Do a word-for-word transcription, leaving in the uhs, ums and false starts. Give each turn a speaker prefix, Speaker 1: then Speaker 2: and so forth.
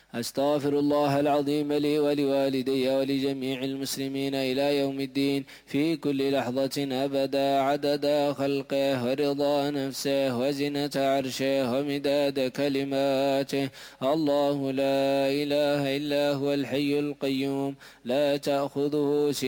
Speaker 1: أستغفر الله العظيم لي ولوالدي ولجميع المسلمين إلى يوم الدين في كل لحظة أبدا عدد خلقه ورضا نفسه وزنة عرشه ومداد كلماته. الله لا إله إلا هو الحي القيوم لا تأخذه سنة